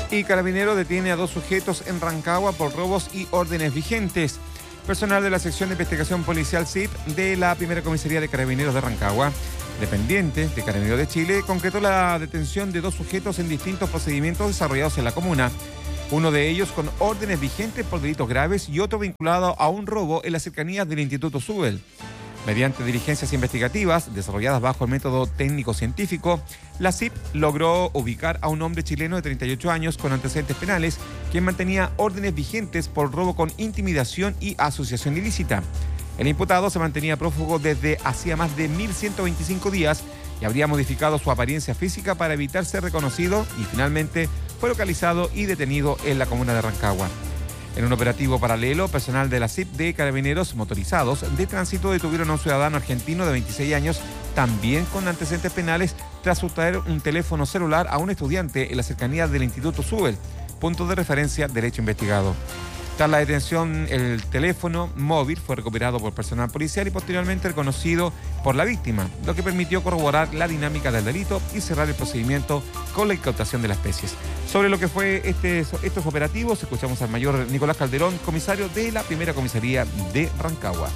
Y Carabineros detiene a 2 sujetos en Rancagua por robos y órdenes vigentes. Personal de la sección de investigación policial SIP de la primera comisaría de Carabineros de Rancagua, dependiente de Carabineros de Chile, concretó la detención de 2 sujetos en distintos procedimientos desarrollados en la comuna. Uno de ellos con órdenes vigentes por delitos graves y otro vinculado a un robo en las cercanías del Instituto Zubel. Mediante diligencias investigativas desarrolladas bajo el método técnico-científico, la SIP logró ubicar a un hombre chileno de 38 años con antecedentes penales, quien mantenía órdenes vigentes por robo con intimidación y asociación ilícita. El imputado se mantenía prófugo desde hacía más de 1.125 días y habría modificado su apariencia física para evitar ser reconocido y finalmente fue localizado y detenido en la comuna de Rancagua. En un operativo paralelo, personal de la SIP de Carabineros motorizados de tránsito detuvieron a un ciudadano argentino de 26 años, también con antecedentes penales, tras sustraer un teléfono celular a un estudiante en la cercanía del Instituto Zubel, punto de referencia del hecho investigado. Tras la detención, el teléfono móvil fue recuperado por personal policial y posteriormente reconocido por la víctima, lo que permitió corroborar la dinámica del delito y cerrar el procedimiento con la incautación de las especies. Sobre lo que fue estos operativos, escuchamos al mayor Nicolás Calderón, comisario de la primera comisaría de Rancagua.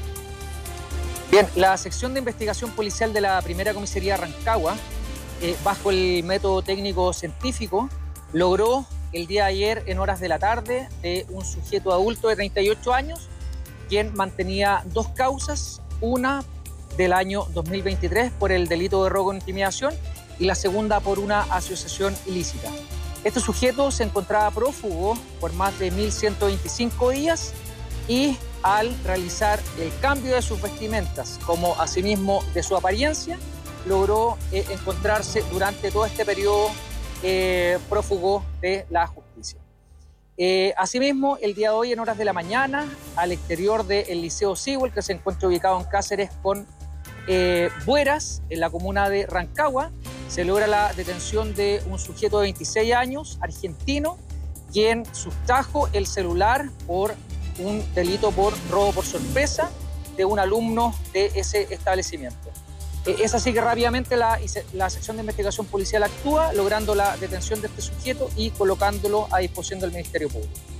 Bien, la sección de investigación policial de la primera comisaría de Rancagua, bajo el método técnico científico, logró el día de ayer, en horas de la tarde, de un sujeto adulto de 38 años, quien mantenía 2 causas, una del año 2023 por el delito de robo con intimidación y la segunda por una asociación ilícita. Este sujeto se encontraba prófugo por más de 1.125 días y al realizar el cambio de sus vestimentas, como asimismo de su apariencia, logró encontrarse durante todo este periodo prófugo de la justicia. Asimismo, el día de hoy, en horas de la mañana, al exterior del Liceo Sewell, que se encuentra ubicado en Cáceres con Bueras, en la comuna de Rancagua, se logra la detención de un sujeto de 26 años, argentino, quien sustrajo el celular por un delito por robo por sorpresa de un alumno de ese establecimiento. Es así que rápidamente la sección de investigación policial actúa, logrando la detención de este sujeto y colocándolo a disposición del Ministerio Público.